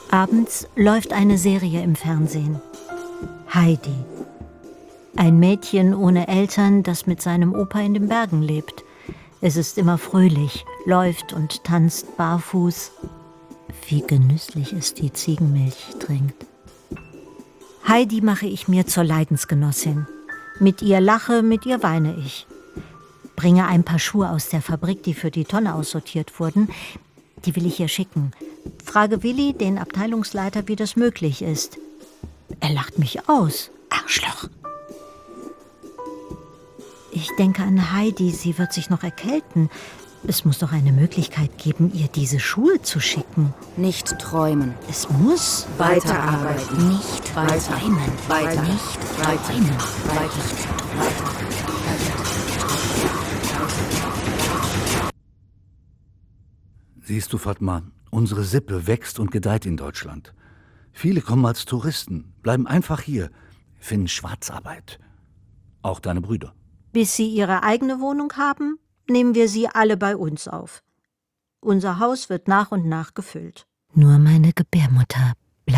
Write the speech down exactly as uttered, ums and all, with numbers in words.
Abends läuft eine Serie im Fernsehen. Heidi. Ein Mädchen ohne Eltern, das mit seinem Opa in den Bergen lebt. Es ist immer fröhlich, läuft und tanzt barfuß. Wie genüsslich es die Ziegenmilch trinkt. Heidi mache ich mir zur Leidensgenossin. Mit ihr lache, mit ihr weine ich. Bringe ein paar Schuhe aus der Fabrik, die für die Tonne aussortiert wurden. Die will ich ihr schicken. Frage Willi, den Abteilungsleiter, wie das möglich ist. Er lacht mich aus. Arschloch. Ich denke an Heidi, sie wird sich noch erkälten. Es muss doch eine Möglichkeit geben, ihr diese Schuhe zu schicken. Nicht träumen. Es muss weiterarbeiten. Nicht weiter träumen. Weiter. Nicht weiter. träumen. Weiter. Weiter. Siehst du, Fatma, unsere Sippe wächst und gedeiht in Deutschland. Viele kommen als Touristen, bleiben einfach hier, finden Schwarzarbeit. Auch deine Brüder. Bis sie ihre eigene Wohnung haben, nehmen wir sie alle bei uns auf. Unser Haus wird nach und nach gefüllt. Nur meine Gebärmutter